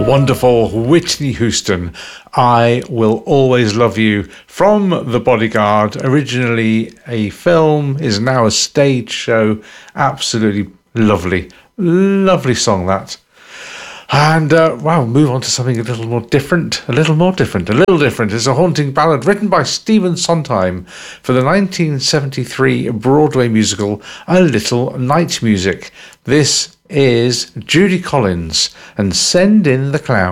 wonderful Whitney Houston, I Will Always Love You, from The Bodyguard, originally a film, is now a stage show. Absolutely lovely, lovely song that. And, move on to something a little different. It's a haunting ballad written by Stephen Sondheim for the 1973 Broadway musical A Little Night Music. This is Judy Collins and Send in the Clown.